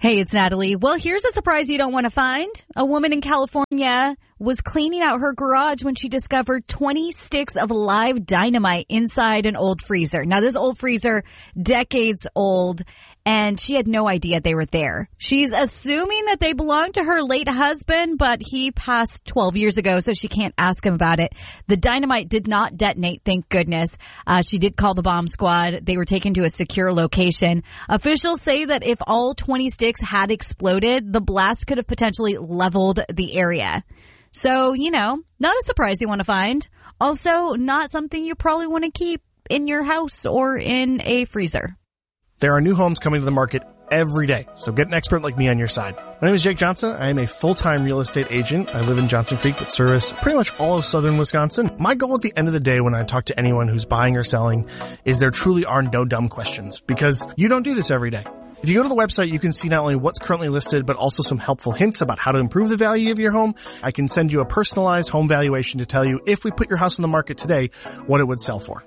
Hey, it's Natalie. Well, here's a surprise you don't want to find. A woman in California was cleaning out her garage when she discovered 20 sticks of live dynamite inside an old freezer. Now, this old freezer, decades old, and she had no idea they were there. She's assuming that they belonged to her late husband, but he passed 12 years ago, so she can't ask him about it. The dynamite did not detonate, thank goodness. She did call the bomb squad. They were taken to a secure location. Officials say that if all 20 sticks had exploded, the blast could have potentially leveled the area. So, not a surprise you want to find. Also, not something you probably want to keep in your house or in a freezer. There are new homes coming to the market every day, so get an expert like me on your side. My name is Jake Johnson. I am a full-time real estate agent. I live in Johnson Creek, but service pretty much all of southern Wisconsin. My goal at the end of the day when I talk to anyone who's buying or selling is there truly are no dumb questions, because you don't do this every day. If you go to the website, you can see not only what's currently listed, but also some helpful hints about how to improve the value of your home. I can send you a personalized home valuation to tell you if we put your house on the market today, what it would sell for.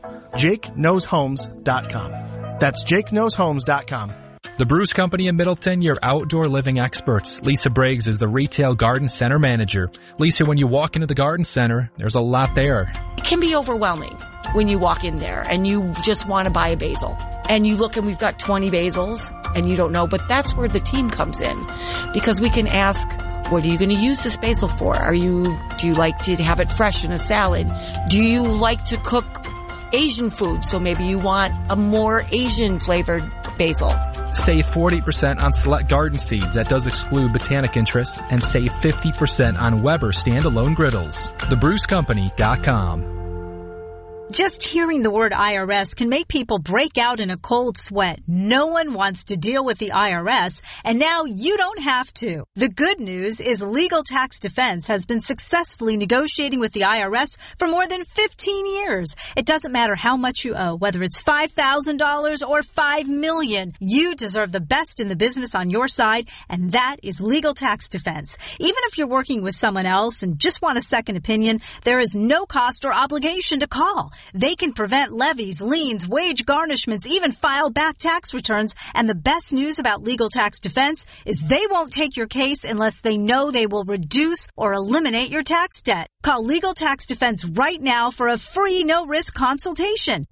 JakeKnowsHomes.com. That's JakeKnowsHomes.com. The Bruce Company in Middleton, your outdoor living experts. Lisa Briggs is the retail garden center manager. Lisa, when you walk into the garden center, there's a lot there. It can be overwhelming when you walk in there and you just want to buy a basil. And you look and we've got 20 basils and you don't know, but that's where the team comes in, because we can ask, what are you going to use this basil for? Do you like to have it fresh in a salad? Do you like to cook Asian food? So maybe you want a more Asian flavored basil. Save 40% on select garden seeds. That does exclude botanic interests. And save 50% on Weber standalone griddles. TheBruceCompany.com. Just hearing the word IRS can make people break out in a cold sweat. No one wants to deal with the IRS, and now you don't have to. The good news is Legal Tax Defense has been successfully negotiating with the IRS for more than 15 years. It doesn't matter how much you owe, whether it's $5,000 or $5 million. You deserve the best in the business on your side, and that is Legal Tax Defense. Even if you're working with someone else and just want a second opinion, there is no cost or obligation to call. They can prevent levies, liens, wage garnishments, even file back tax returns. And the best news about Legal Tax Defense is they won't take your case unless they know they will reduce or eliminate your tax debt. Call Legal Tax Defense right now for a free no-risk consultation.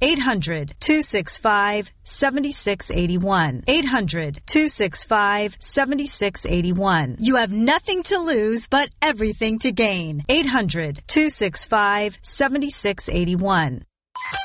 800-265-7681. 800-265-7681. You have nothing to lose but everything to gain. 800-265-7681.